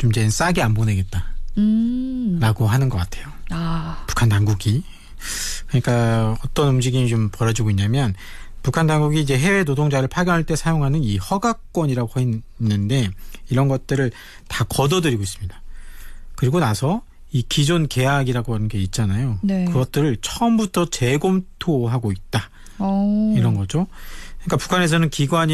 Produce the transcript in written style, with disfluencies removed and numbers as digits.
좀 이제 싸게 안 보내겠다. 라고 하는 것 같아요. 북한 당국이. 그러니까 어떤 움직임이 좀 벌어지고 있냐면 북한 당국이 이제 해외 노동자를 파견할 때 사용하는 이 허가권이라고 있는데 이런 것들을 다 걷어들이고 있습니다. 그리고 나서 이 기존 계약이라고 하는 게 있잖아요. 네. 그것들을 처음부터 재검토하고 있다. 이런 거죠. 그러니까 북한에서는 기관이